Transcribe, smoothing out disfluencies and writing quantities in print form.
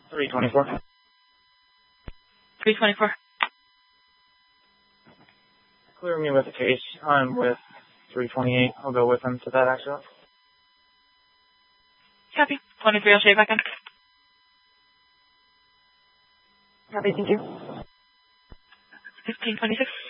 324. 324. Clear me with the case. I'm with 328. I'll go with him to that accident. Copy. 23, I'll show you back in. Copy, thank you. 1526.